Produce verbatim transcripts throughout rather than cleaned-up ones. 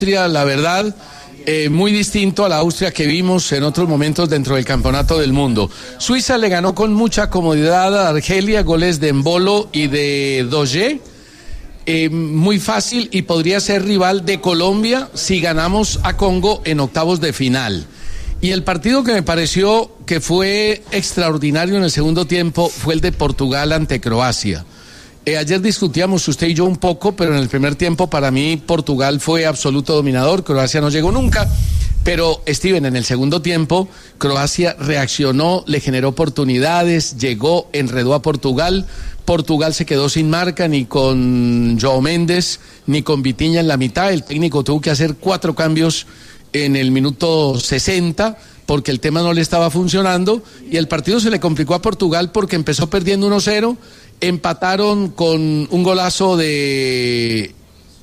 Austria, la verdad, eh, muy distinto a la Austria que vimos en otros momentos dentro del Campeonato del Mundo. Suiza le ganó con mucha comodidad a Argelia, goles de Embolo y de Doge. Eh, muy fácil, y podría ser rival de Colombia si ganamos a Congo en octavos de final. Y el partido que me pareció que fue extraordinario en el segundo tiempo fue el de Portugal ante Croacia. Eh, ayer discutíamos usted y yo un poco, pero en el primer tiempo para mí Portugal fue absoluto dominador, Croacia no llegó nunca. Pero, Steven, en el segundo tiempo, Croacia reaccionó, le generó oportunidades, llegó, enredó a Portugal. Portugal se quedó sin marca, ni con João Méndez, ni con Vitinha en la mitad. El técnico tuvo que hacer cuatro cambios en el minuto sesenta, porque el tema no le estaba funcionando, y el partido se le complicó a Portugal porque empezó perdiendo uno cero, empataron con un golazo de...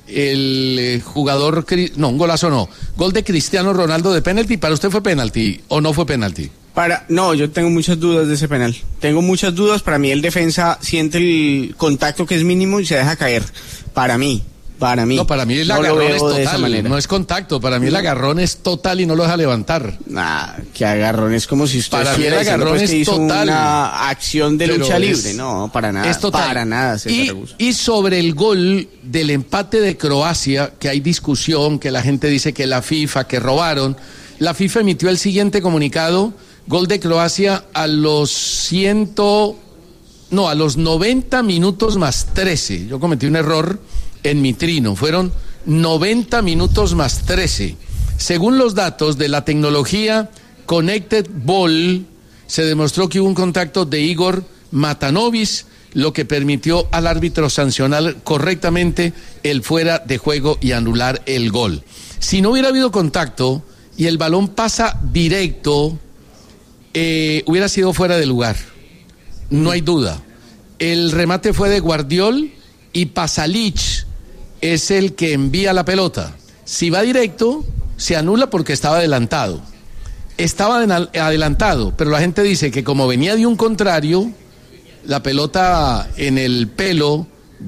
el jugador, no, un golazo no, gol de Cristiano Ronaldo de penalti. ¿Para usted fue penalti o no fue penalti? Para, no, yo tengo muchas dudas de ese penal. Tengo muchas dudas. Para mí el defensa siente el contacto que es mínimo y se deja caer. Para mí, para mí. No, para mí el no agarrón es de esa total, manera. no es contacto. Para mí el agarrón es total y no lo deja levantar. Nah, que agarrón es como si usted Para mí el estuviera diciendo, agarrón pues, es que hizo total. una acción de Pero lucha es- libre. No, para nada. Es total. Para nada, César Y, Augusto. y sobre el gol del empate de Croacia, que hay discusión, que la gente dice que la FIFA, que robaron, la FIFA emitió el siguiente comunicado: gol de Croacia a los ciento, no, a los noventa minutos más trece. Yo cometí un error en mi trino, fueron noventa minutos más trece. Según los datos de la tecnología Connected Ball, se demostró que hubo un contacto de Igor Matanovic, lo que permitió al árbitro sancionar correctamente el fuera de juego y anular el gol. Si no hubiera habido contacto y el balón pasa directo, eh, hubiera sido fuera de lugar, no hay duda. El remate fue de Guardiol y Pasalic es el que envía la pelota. Si va directo, se anula porque estaba adelantado. Estaba adenal- adelantado, pero la gente dice que como venía de un contrario, la pelota en el pelo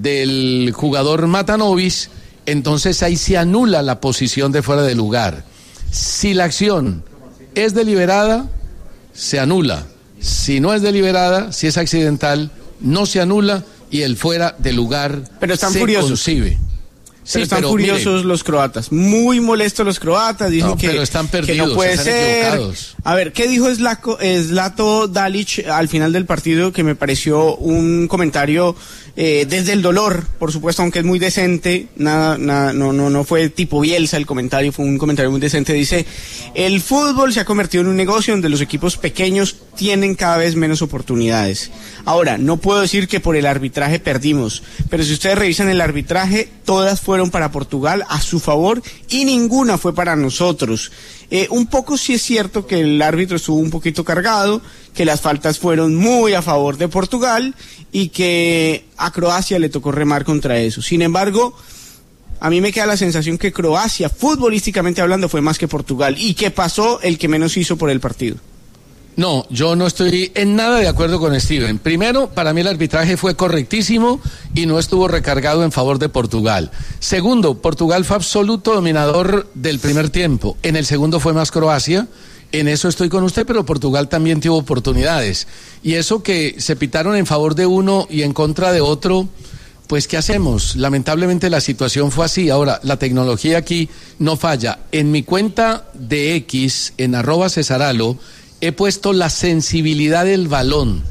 del jugador Matanovic, entonces ahí se anula la posición de fuera de lugar. Si la acción es deliberada, se anula. Si no es deliberada, si es accidental, no se anula y el fuera de lugar Pero están se furiosos. concibe. Pero Sí, están pero furiosos mire, los croatas, muy molestos los croatas, dicen No, que, pero están que perdidos, no puede están ser. equivocados. A ver, ¿qué dijo Zlatko, Zlato Dalic al final del partido? Que me pareció un comentario eh, desde el dolor, por supuesto, aunque es muy decente, nada, nada, no, no, no fue tipo Bielsa el comentario, fue un comentario muy decente. Dice: el fútbol se ha convertido en un negocio donde los equipos pequeños tienen cada vez menos oportunidades. Ahora, no puedo decir que por el arbitraje perdimos, pero si ustedes revisan el arbitraje, todas fueron para Portugal a su favor y ninguna fue para nosotros. Eh, un poco sí es cierto que el árbitro estuvo un poquito cargado, que las faltas fueron muy a favor de Portugal y que a Croacia le tocó remar contra eso. Sin embargo, a mí me queda la sensación que Croacia, futbolísticamente hablando, fue más que Portugal y que pasó el que menos hizo por el partido. No, yo no estoy en nada de acuerdo con Steven. Primero, para mí el arbitraje fue correctísimo y no estuvo recargado en favor de Portugal. Segundo, Portugal fue absoluto dominador del primer tiempo. En el segundo fue más Croacia. En eso estoy con usted, pero Portugal también tuvo oportunidades. Y eso que se pitaron en favor de uno y en contra de otro, pues ¿qué hacemos? Lamentablemente la situación fue así. Ahora, la tecnología aquí no falla. En mi cuenta de X, en arroba Cesaralo, he puesto la sensibilidad del balón,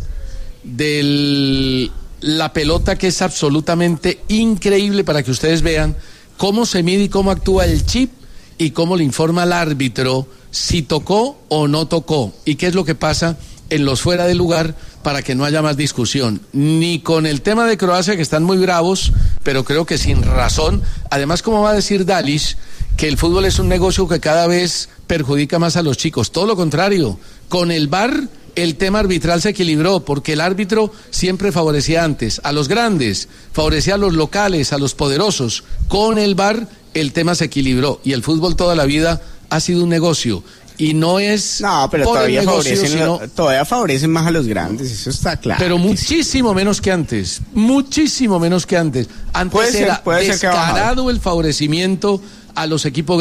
de la pelota, que es absolutamente increíble, para que ustedes vean cómo se mide y cómo actúa el chip y cómo le informa al árbitro si tocó o no tocó y qué es lo que pasa en los fuera de lugar, para que no haya más discusión, ni con el tema de Croacia, que están muy bravos, pero creo que sin razón. Además, como va a decir Dalic, que el fútbol es un negocio que cada vez perjudica más a los chicos. Todo lo contrario, con el V A R el tema arbitral se equilibró, porque el árbitro siempre favorecía antes a los grandes, favorecía a los locales, a los poderosos. Con el V A R el tema se equilibró y el fútbol toda la vida ha sido un negocio. Y no es No, pero por todavía, el negocio, favorecen, sino... todavía favorecen más a los grandes, eso está claro. Pero muchísimo menos que antes, muchísimo menos que antes. Antes Puede ser, era puede ser que ha bajado. descarado el favorecimiento a los equipos